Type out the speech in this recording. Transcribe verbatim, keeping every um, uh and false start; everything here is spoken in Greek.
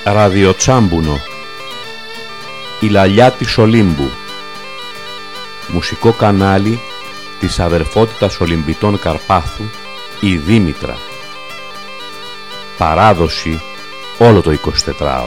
Ραδιοτσάμπουνο. Η λαλιά της Ολύμπου. Μουσικό κανάλι της αδερφότητας Ολυμπιτών Καρπάθου, η Δήμητρα. Παράδοση όλο το εικοσιτετράωρο.